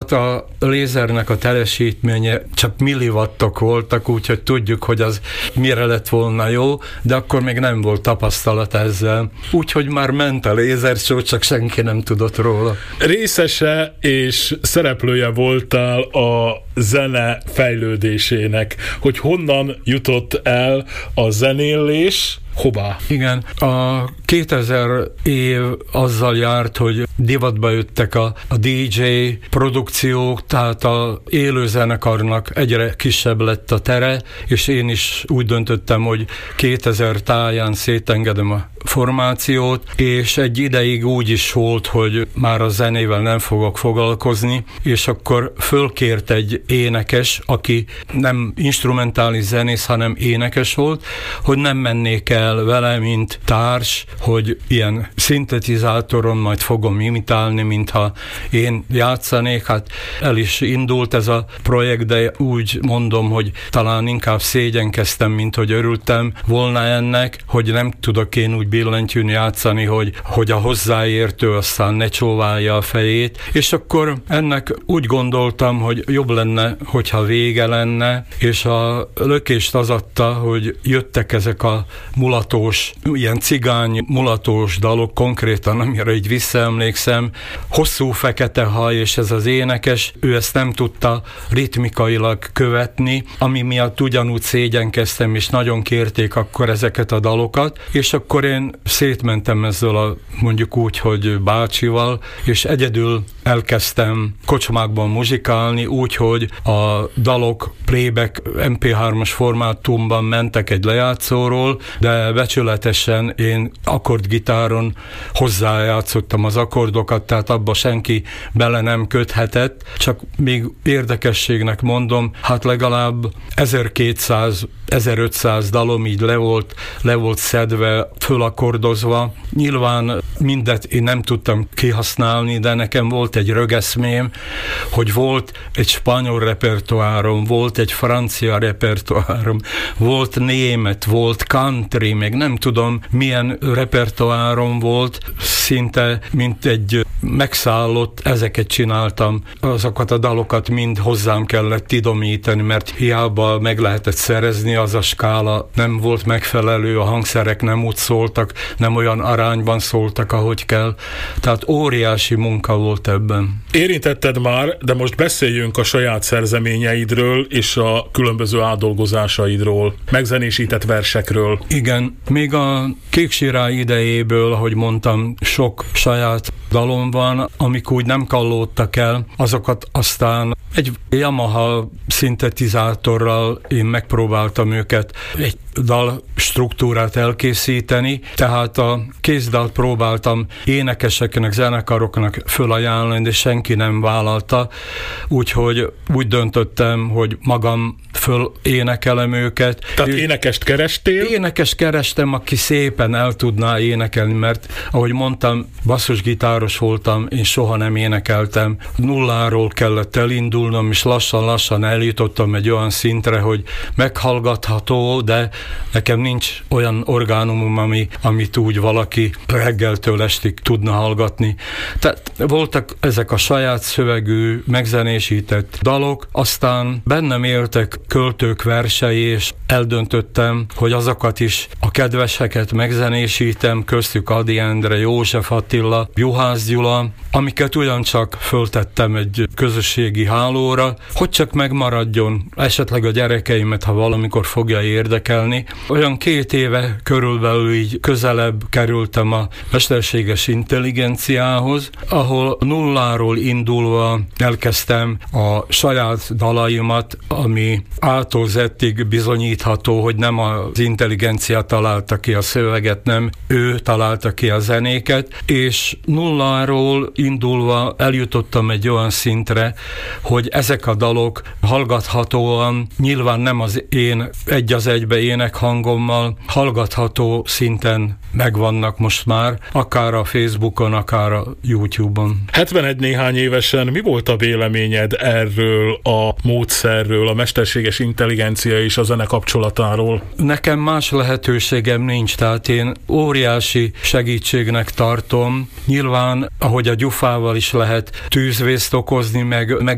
Hát a lézernek a teljesítménye csak milliwattok voltak, úgyhogy tudjuk, hogy az mire lett volna jó, de akkor még nem volt tapasztalat ezzel. Úgyhogy már ment a lézershow, csak senki nem tudott róla. Részese és szereplője voltál a zene fejlődésének, hogy honnan jutott el a zenélés, hová? Igen, a 2000 év azzal járt, hogy divatba jöttek a DJ produkciók, tehát a élő zenekarnak egyre kisebb lett a tere, és én is úgy döntöttem, hogy 2000 táján szétengedem a formációt, és egy ideig úgy is volt, hogy már a zenével nem fogok foglalkozni, és akkor fölkért egy énekes, aki nem instrumentális zenész, hanem énekes volt, hogy nem mennék el vele, mint társ, hogy ilyen szintetizátoron majd fogom imitálni, mintha én játszanék. Hát el is indult ez a projekt, de úgy mondom, hogy talán inkább szégyenkeztem, mint hogy örültem volna ennek, hogy nem tudok én úgy billentyűn játszani, hogy a hozzáértő aztán ne csóválja a fejét, és akkor ennek úgy gondoltam, hogy jobb lenne, hogyha vége lenne, és a lökést az adta, hogy jöttek ezek a mulatós, ilyen cigány mulatós dalok, konkrétan, amire így visszaemlékszem, hosszú fekete haj, és ez az énekes, ő ezt nem tudta ritmikailag követni, ami miatt ugyanúgy szégyenkeztem, és nagyon kérték akkor ezeket a dalokat, és akkor én szétmentem ezzel a, mondjuk úgy, hogy bácsival, és egyedül elkezdtem kocsmákban muzsikálni, úgy, hogy a dalok playback MP3-as formátumban mentek egy lejátszóról, de becsületesen én akkordgitáron hozzájátszottam az akkordokat, tehát abba senki bele nem köthetett, csak még érdekességnek mondom, hát legalább 1200-1500 dalom így le volt szedve, fölakkordozva. Nyilván mindet én nem tudtam kihasználni, de nekem volt egy rögeszmém, hogy volt egy spanyol repertoárom, volt egy francia repertoárom, volt német, volt country, még nem tudom milyen repertoárom volt, szinte mint egy megszállott, ezeket csináltam. Azokat a dalokat mind hozzám kellett idomítani, mert hiába meg lehetett szerezni, az a skála nem volt megfelelő, a hangszerek nem úgy szóltak, nem olyan arányban szóltak, ahogy kell. Tehát óriási munka volt ebben. Érintetted már, de most beszéljünk a saját szerzeményeidről és a különböző átdolgozásaidról, megzenésített versekről. Igen, még a Kéksirály idejéből, ahogy mondtam, sok saját dalom van, amik úgy nem kallódtak el, azokat aztán egy Yamaha szintetizátorral én megpróbáltam őket egy dal struktúrát elkészíteni, tehát a kézdalt próbáltam énekeseknek, zenekaroknak fölajánlani, de senki nem vállalta, úgyhogy úgy döntöttem, hogy magam föl énekelem őket. Tehát énekest kerestél? Énekest kerestem, aki szépen el tudná énekelni, mert ahogy mondtam, basszusgitáros voltam, én soha nem énekeltem. Nulláról kellett elindulnom, és lassan-lassan eljutottam egy olyan szintre, hogy meghallgatható, de nekem nincs olyan orgánumom, amit úgy valaki reggeltől estig tudna hallgatni. Tehát voltak ezek a saját szövegű, megzenésített dalok, aztán bennem éltek költők versei, és eldöntöttem, hogy azokat is, a kedveseket megzenésítem, köztük Ady Endre, József Attila, Juhász Gyula, amiket ugyancsak föltettem egy közösségi hálóra, hogy csak megmaradjon esetleg a gyerekeimet, ha valamikor fogja érdekelni. Olyan 2 éve körülbelül így közelebb kerültem a mesterséges intelligenciához, ahol nulláról indulva elkezdtem a saját dalaimat, ami A-tól Z-ig bizonyítható, hogy nem az intelligencia találta ki a szöveget, nem ő találta ki a zenéket, és nulláról indulva eljutottam egy olyan szintre, hogy ezek a dalok hallgathatóan, nyilván nem az én egy az egybe énekhangommal, hallgatható szinten megvannak most már, akár a Facebookon, akár a YouTube-on. 71 néhány évesen mi volt a véleményed erről a módszerről, a mesterséges intelligencia és a zene kapcsolatáról? Nekem más lehetőségem nincs, tehát én óriási segítségnek tartom. Nyilván, ahogy a gyufával is lehet tűzvészt okozni, meg